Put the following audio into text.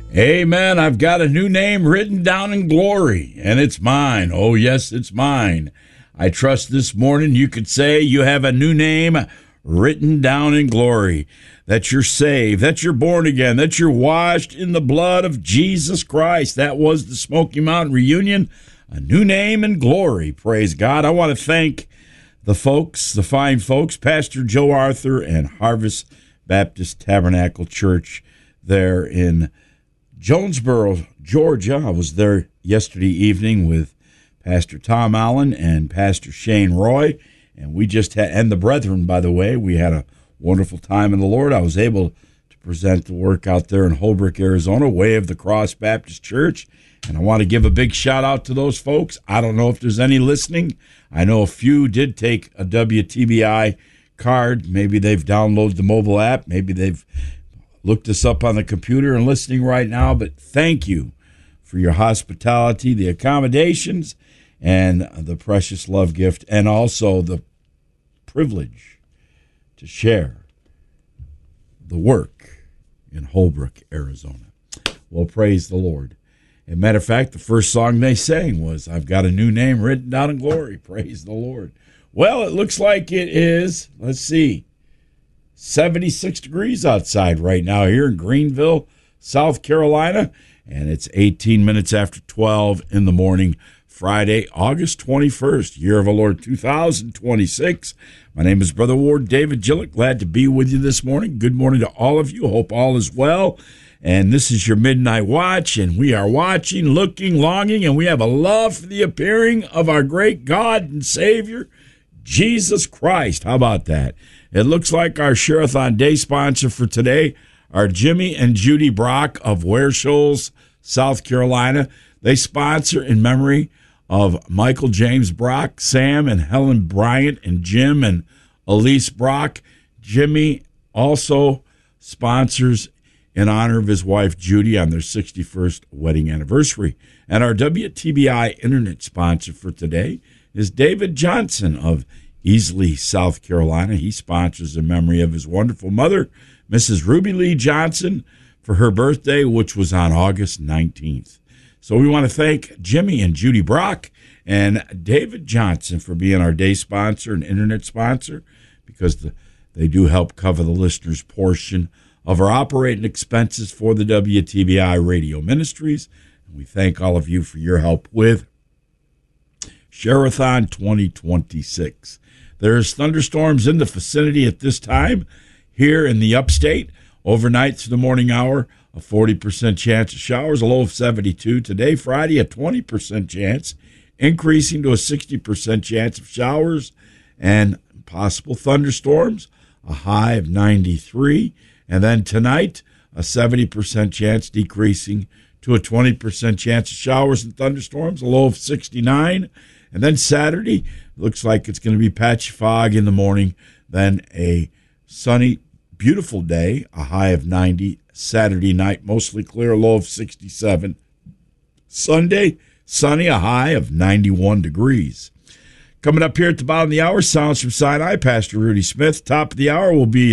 Amen. I've got a new name written down in glory, and it's mine. Oh, yes, it's mine. I trust this morning you could say you have a new name written down in glory, that you're saved, that you're born again, that you're washed in the blood of Jesus Christ. That was the Smoky Mountain Reunion, a new name in glory. Praise God. I want to thank the folks, the fine folks, Pastor Joe Arthur and Harvest Baptist Tabernacle Church there in Jonesboro, Georgia. I was there yesterday evening with Pastor Tom Allen and Pastor Shane Roy, and we just had, and the brethren, by the way, we had a wonderful time in the Lord. I was able to present the work out there in Holbrook, Arizona, Way of the Cross Baptist Church, and I want to give a big shout out to those folks. I don't know if there's any listening. I know a few did take a WTBI card. Maybe they've downloaded the mobile app. Maybe they've looked us up on the computer and listening right now, but thank you for your hospitality, the accommodations, and the precious love gift, and also the privilege to share the work in Holbrook, Arizona. Well, praise the Lord. As a matter of fact, the first song they sang was, I've got a new name written down in glory. Praise the Lord. Well, it looks like it is, let's see, 76 degrees outside right now here in Greenville, South Carolina, and it's 18 minutes after 12 in the morning, Friday, August 21st, year of our Lord 2026. My name is Brother Ward David Gillick. Glad to be with you this morning. Good morning to all of you. Hope all is well. And this is your Midnight Watch, and we are watching, looking, longing, and we have a love for the appearing of our great God and Savior, Jesus Christ. How about that? It looks like our Share-a-thon Day sponsor for today are Jimmy and Judy Brock of Ware Shoals, South Carolina. They sponsor in memory of Michael James Brock, Sam and Helen Bryant, and Jim and Elise Brock. Jimmy also sponsors in honor of his wife Judy on their 61st wedding anniversary. And our WTBI Internet sponsor for today is David Johnson of Easley, South Carolina. He sponsors in memory of his wonderful mother, Mrs. Ruby Lee Johnson, for her birthday, which was on August 19th. So we want to thank Jimmy and Judy Brock and David Johnson for being our day sponsor and internet sponsor, because they do help cover the listeners' portion of our operating expenses for the WTBI radio ministries. And we thank all of you for your help with Share-a-thon 2026. There's thunderstorms in the vicinity at this time here in the upstate. Overnight through the morning hour, a 40% chance of showers, a low of 72. Today, Friday, a 20% chance, increasing to a 60% chance of showers and possible thunderstorms, a high of 93. And then tonight, a 70% chance, decreasing to a 20% chance of showers and thunderstorms, a low of 69. And then Saturday, looks like it's going to be patchy fog in the morning, then a sunny, beautiful day, a high of 90. Saturday night, mostly clear, low of 67. Sunday, sunny, a high of 91 degrees. Coming up here at the bottom of the hour, Sounds from Sinai, Pastor Rudy Smith. Top of the hour will be